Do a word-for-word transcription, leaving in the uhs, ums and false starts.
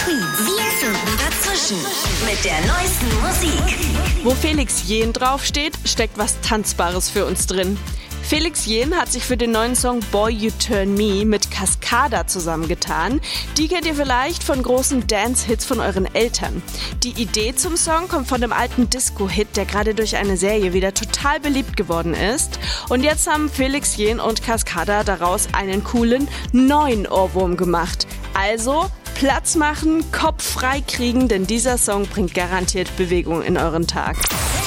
Tweets. Wir finden dazwischen mit der neuesten Musik. Wo Felix Jähn draufsteht, steckt was Tanzbares für uns drin. Felix Jähn hat sich für den neuen Song Boy You Turn Me mit Cascada zusammengetan. Die kennt ihr vielleicht von großen Dance-Hits von euren Eltern. Die Idee zum Song kommt von dem alten Disco-Hit, der gerade durch eine Serie wieder total beliebt geworden ist. Und jetzt haben Felix Jähn und Cascada daraus einen coolen neuen Ohrwurm gemacht. Also Platz machen, Kopf frei kriegen, denn dieser Song bringt garantiert Bewegung in euren Tag.